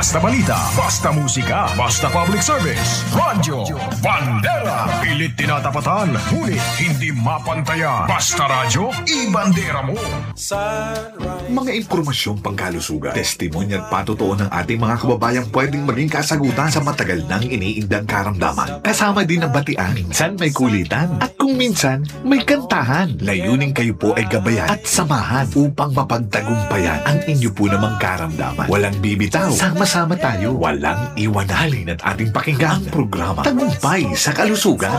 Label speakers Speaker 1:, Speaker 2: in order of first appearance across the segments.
Speaker 1: Basta balita, basta musika, basta public service. Radyo Bandera. Pilit tinatapatan, ngunit hindi mapantayan. Basta radyo, ibandera mo.
Speaker 2: Mga impormasyong pangkalusugan, testimonya at patotoo ng ating mga kababayang pwedeng maging kasagutan sa matagal nang iniindang karamdaman. Kasama din ang batian, minsan may kulitan, at kung minsan may kantahan. Layunin kayo po ay gabayan at samahan upang mapagtagumpayan ang inyo po namang karamdaman. Walang bibitaw, sama-sama tayo, walang iwanalin at ating pakinggan ang programa Tagumpay sa Kalusugan.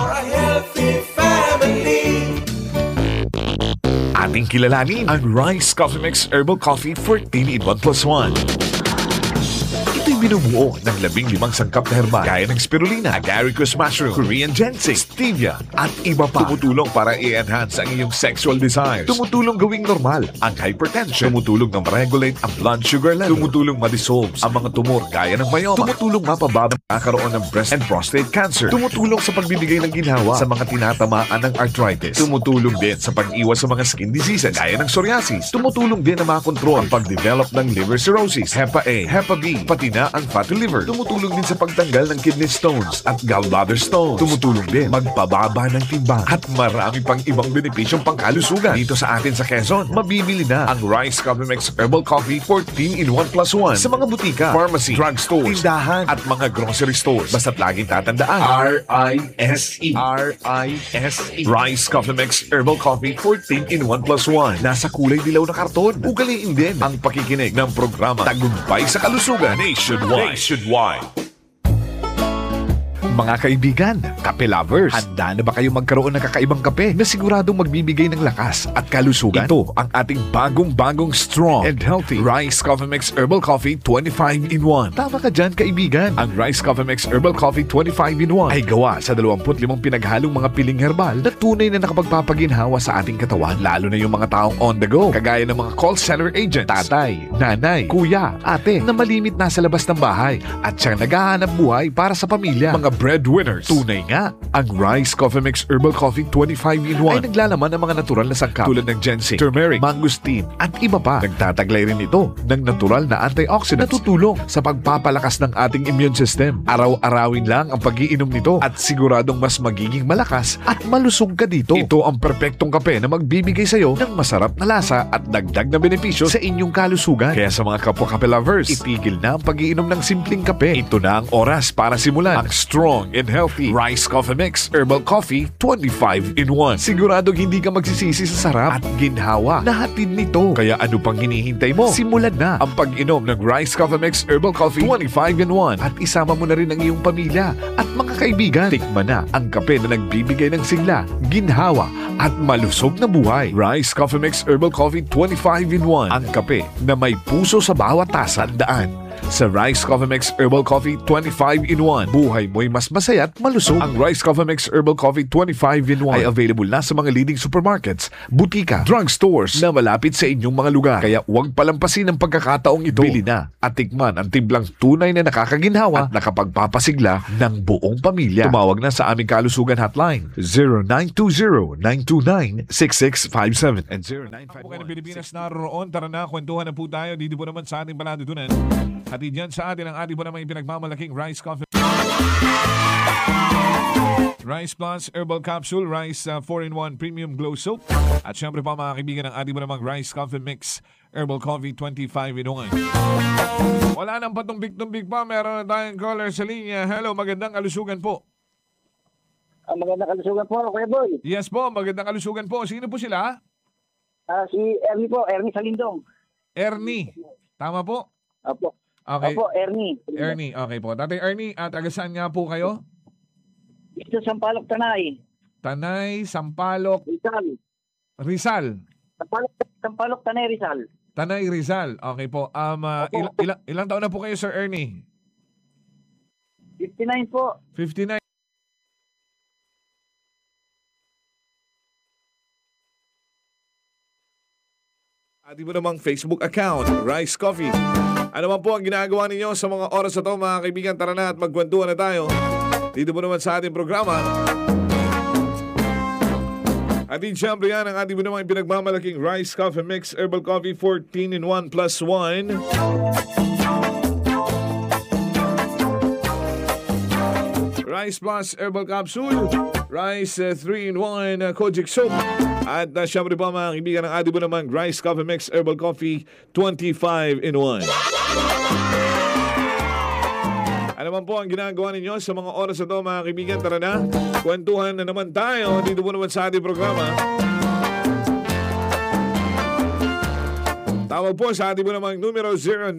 Speaker 2: Ating kilalanin ang Rice Coffee Mix Herbal Coffee 14 in 1 plus 1. Ito'y binubuo ng 15 sangkap na herbal gaya ng spirulina, agaricus mushroom, Korean ginseng, stevia, at iba pa. Tumutulong para i-enhance ang iyong sexual desires. Tumutulong gawing normal ang hypertension. Tumutulong na ma-regulate ang blood sugar level. Tumutulong ma-dissolve ang mga tumor gaya ng myoma. Tumutulong mapababa ang karoon ng breast and prostate cancer. Tumutulong sa pagbibigay ng ginhawa sa mga tinatamaan ng arthritis. Tumutulong din sa pag-iwas sa mga skin diseases gaya ng psoriasis. Tumutulong din na makontrol ang pag-develop ng liver cirrhosis, Hepa A, Hepa B, pati na ang fatty liver. Tumutulong din sa pagtanggal ng kidney stones at gallbladder stones. Tumutulong din magpababa ng timbang at marami pang ibang benepisyong pangkalusugan. Dito sa atin sa Quezon, mabibili na ang Rice Coffee Mix Herbal Coffee 14 in 1 plus 1 sa mga butika, pharmacy, drugstores, tindahan at mga grocery stores. Basta't laging tatandaan R-I-S-E Rice Coffee Mix Herbal Coffee 14 in 1 plus 1. Nasa kulay dilaw na karton. Ugaliin din ang pakikinig ng programa Tagumpay sa Kalusugan Nationwide. Mga kaibigan, kape lovers, handa na ba kayo magkaroon ng kakaibang kape na siguradong magbibigay ng lakas at kalusugan? Ito ang ating bagong strong and healthy Rice Coffee Mix Herbal Coffee 25 in 1. Tama ka dyan, kaibigan. Ang Rice Coffee Mix Herbal Coffee 25 in 1 ay gawa sa 25 pinaghalong mga piling herbal na tunay na nakapagpapaginhawa sa ating katawan, lalo na yung mga taong on the go, kagaya ng mga call center agents, tatay, nanay, kuya, ate na malimit na sa labas ng bahay at siyang naghahanap buhay para sa pamilya. Mga breadwinners. Tunay nga, ang Rice Coffee Mix Herbal Coffee 25 in 1 ay naglalaman ng mga natural na sangkap tulad ng ginseng, turmeric, mangosteen at iba pa. Nagtataglay rin ito ng natural na antioxidants na tutulong sa pagpapalakas ng ating immune system. Araw-arawin lang ang pag-iinom nito at siguradong mas magiging malakas at malusog ka dito. Ito ang perpektong kape na magbibigay sa iyo ng masarap na lasa at dagdag na benepisyo sa inyong kalusugan. Kaya sa mga kapwa kape lovers, itigil na ang pag-iinom ng simpleng kape. Ito na ang oras para simulan ang strong and healthy Rice Coffee Mix Herbal Coffee 25 in 1. Siguradong hindi ka magsisisi sa sarap at ginhawa na hatid nito. Kaya ano pang hinihintay mo? Simulan na ang pag-inom ng Rice Coffee Mix Herbal Coffee 25 in 1 at isama mo na rin ang iyong pamilya at mga kaibigan. Tikman na ang kape na nagbibigay ng sigla, ginhawa at malusog na buhay. Rice Coffee Mix Herbal Coffee 25 in 1. Ang kape na may puso sa bawat tasa. Tandaan, sa Rice Coffee Mix Herbal Coffee 25 in 1, buhay mo'y mas masaya at malusog. Ang Rice Coffee Mix Herbal Coffee 25 in 1 ay available na sa mga leading supermarkets, butika, drugstores na malapit sa inyong mga lugar. Kaya huwag palampasin ang pagkakataong ito. Bili na at tikman ang timblang tunay na nakakaginhawa at nakapagpapasigla ng buong pamilya. Tumawag na sa aming kalusugan hotline 0920-929-6657 and 0951.
Speaker 3: Ako kayo ng Pilipinas naroon. Tara na, kwentuhan na po tayo. Dito po naman sa ating paladutunan. Hatid yan sa atin ang ating po naman pinagmamalaking Rice Coffee. Rice Plus Herbal Capsule, Rice 4-in-1 Premium Glow Soap. At syempre pa mga kaibigan ang ating po namang Rice Coffee Mix Herbal Coffee 25 in 1. Wala nang patumbik-tumbik pa. Meron na tayong caller sa linya. Hello, magandang kalusugan po.
Speaker 4: Magandang kalusugan po, Kuya Boy.
Speaker 3: Yes po, magandang kalusugan po. Sino po sila?
Speaker 4: Si Ernie po, Ernie Salindong.
Speaker 3: Ernie. Tama po?
Speaker 4: Opo.
Speaker 3: Okay.
Speaker 4: Opo, Ernie.
Speaker 3: Ernie, okay po. Tatay Ernie, taga saan nga po kayo?
Speaker 4: Ito sa Sampaloc, Tanay.
Speaker 3: Tanay, Sampaloc,
Speaker 4: Rizal.
Speaker 3: Rizal.
Speaker 4: Sampaloc, Tanay, Rizal.
Speaker 3: Tanay, Rizal. Okay po. Ilang taon na po kayo, Sir Ernie?
Speaker 4: 59 po.
Speaker 3: 59. Ating mo namang Facebook account, Rice Coffee. Ano man po ang ginagawa ninyo sa mga oras na ito, mga kaibigan, tara na at magkwentuhan na tayo. Dito po naman sa ating programa. At siyempre yan, ang ating mo namang pinagmamalaking Rice Coffee Mix Herbal Coffee 14 in 1 plus 1. Rice Plus Herbal Capsule, Rice 3-in-1 Kojic Soap, at syempre pa mga kaibigan ng ating po naman Rice Coffee Mix Herbal Coffee 25-in-1. Ano man po ang ginagawa ninyo sa mga oras na ito mga kaibigan? Tara na, kwentuhan na naman tayo dito po naman sa ating programa. Tawag po sa ating po namang numero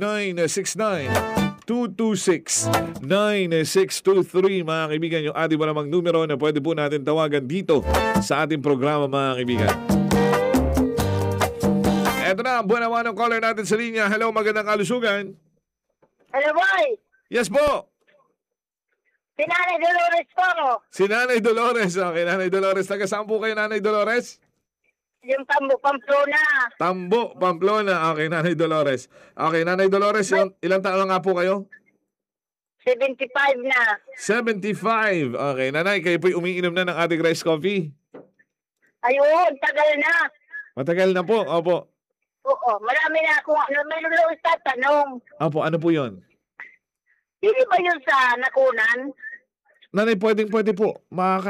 Speaker 3: 0969-226-9623 mga kaibigan, yung ating po namang numero na pwede po natin tawagan dito sa ating programa mga kaibigan. Eto na, buwan ng caller natin sa linya. Hello, magandang kalusugan.
Speaker 4: Hello, boy!
Speaker 3: Yes po!
Speaker 4: Si Nanay Dolores po.
Speaker 3: Si Nanay Dolores. Okay, Nanay Dolores. Taga saan po kayo, Nanay Dolores?
Speaker 4: Yung Tambo, Pamplona.
Speaker 3: Tambo, Pamplona. Okay, Nanay Dolores. Okay, Nanay Dolores, ilang taon nga po kayo?
Speaker 4: 75 na.
Speaker 3: 75. Okay, Nanay, kayo po'y umiinom na ng ating rice coffee?
Speaker 4: Ayun, tagal na.
Speaker 3: Matagal na po, opo.
Speaker 4: Oo, marami na akong may lulus tatanong.
Speaker 3: Opo, ano po yun?
Speaker 4: Hindi ba yun sa nakunan?
Speaker 3: Nanay, pwede po.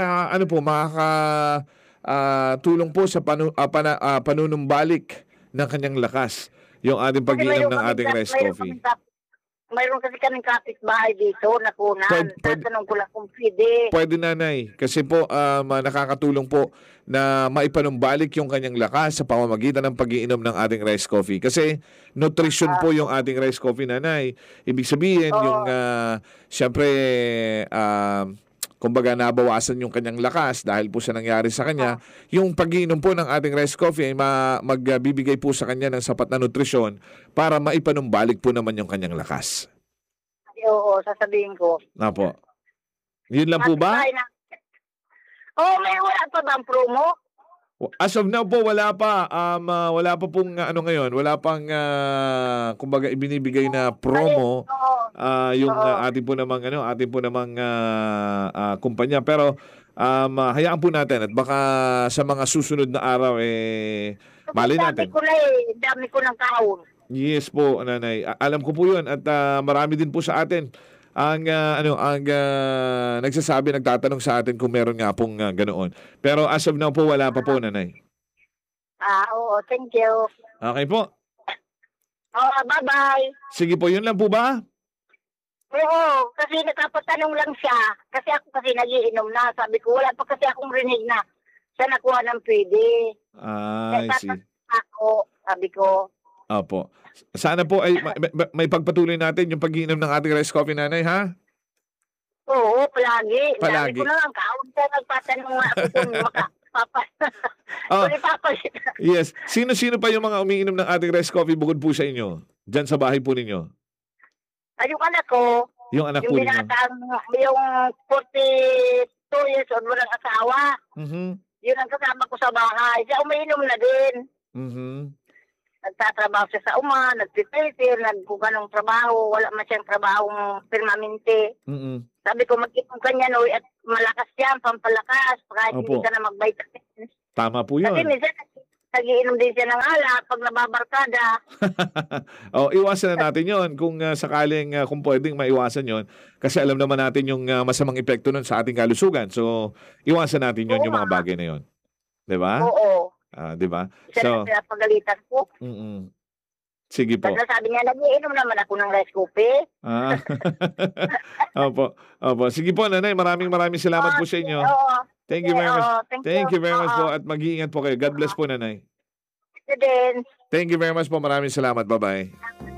Speaker 3: Tulong po sa panunumbalik ng kanyang lakas yung ating pag-iinom ng ating rice coffee.
Speaker 4: Mayroon kasi kaming kapitbahay dito, nakunan. Tatanong ko lang kung pwede.
Speaker 3: Pwede, Nanay. Kasi po, nakakatulong po na maipanumbalik yung kanyang lakas sa pamamagitan ng pag-iinom ng ating rice coffee. Kasi nutrition po yung ating rice coffee, Nanay. Ibig sabihin, yung siyempre, kumbaga nabawasan yung kanyang lakas dahil po sa nangyari sa kanya, yung pag-iinom po ng ating rice coffee ay magbibigay po sa kanya ng sapat na nutrisyon para maipanumbalik po naman yung kanyang lakas.
Speaker 4: Oo, sasabihin ko.
Speaker 3: Apo. Yun lang po ba?
Speaker 4: May wala pa bang promo?
Speaker 3: As of now po, wala pa. Wala pa pong wala pang kumbaga ibinibigay na promo yung ating po namang kumpanya, pero hayaan po natin at baka sa mga susunod na araw malay natin.
Speaker 4: Dami ko ng taon.
Speaker 3: Yes po, Nanay. Alam ko po 'yun at marami din po sa atin ang nagsasabi, nagtatanong sa atin kung meron nga pong ganoon. Pero as of now po, wala pa po, Nanay.
Speaker 4: Oo, thank you.
Speaker 3: Okay po.
Speaker 4: Bye-bye.
Speaker 3: Sige po, yun lang po ba?
Speaker 4: Oo, kasi nakapatanong lang siya. Kasi ako kasi nagiinom na. Sabi ko, wala pa kasi akong rinig na siya nakuha ng pwede.
Speaker 3: I see.
Speaker 4: Sabi ko.
Speaker 3: Opo. Sana po ay may pagpatuloy natin yung pag-iinom ng ating rice coffee, Nanay, ha?
Speaker 4: Oo, palagi.
Speaker 3: Palagi.
Speaker 4: Sabi ko na lang, kaawag siya nagpatanong nga ako kung makapapa.
Speaker 3: Yes. Sino-sino pa yung mga umiinom ng ating rice coffee bukod po sa inyo? Diyan sa bahay po ninyo?
Speaker 4: Ay, yung anak ko.
Speaker 3: Yung anak po ninyo?
Speaker 4: Yung binatang, yung 42 years old, walang asawa.
Speaker 3: Mm-hmm.
Speaker 4: Yun ang kasama ko sa bahay. Siya umiinom na din.
Speaker 3: Mm-hmm.
Speaker 4: Nagtatrabaho siya sa nagtitiltil, nagkuganong trabaho, wala man siyang trabahong permanente.
Speaker 3: Mm-hmm.
Speaker 4: Sabi ko, mag-inom ka niya, at malakas yan, pampalakas, kahit hindi ka na mag-vitamins.
Speaker 3: Tama po yun.
Speaker 4: Kasi minsan, nag-iinom din siya ng alak pag nababarkada.
Speaker 3: Iwasan na natin yon kung sakaling, kung pwedeng maiwasan yon. Kasi alam naman natin yung masamang epekto nun sa ating kalusugan. So, iwasan natin yon, yung mga bagay na yon. Diba?
Speaker 4: Oo.
Speaker 3: Diba?
Speaker 4: Siya na pinapagalitan ko.
Speaker 3: Sige po.
Speaker 4: Kasi sabi niya, nag-iinom naman ako ng rice coffee.
Speaker 3: Opo. Sige po, Nanay. Maraming salamat po sa inyo. Thank you very much. Thank you very much po at mag-iingat po kayo. God bless po, Nanay.
Speaker 4: Thank you din.
Speaker 3: Thank you very much po. Maraming salamat. Bye-bye.